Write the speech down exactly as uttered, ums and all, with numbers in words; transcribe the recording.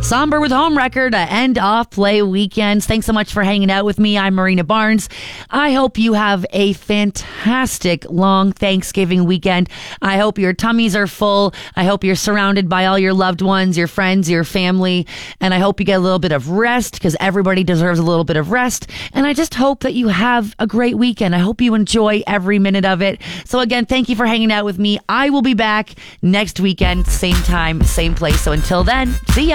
Somber with Homewrecker to end off Play Weekends. Thanks so much for hanging out with me. I'm Marina Barnes. I hope you have a fantastic long Thanksgiving weekend. I hope your tummies are full. I hope you're surrounded by all your loved ones, your friends, your family. And I hope you get a little bit of rest because everybody deserves a little bit of rest. And I just hope that you have a great weekend. I hope you enjoy every minute of it. So again, thank you for hanging out with me. I will be back next weekend, same time, same place. So until then, see ya.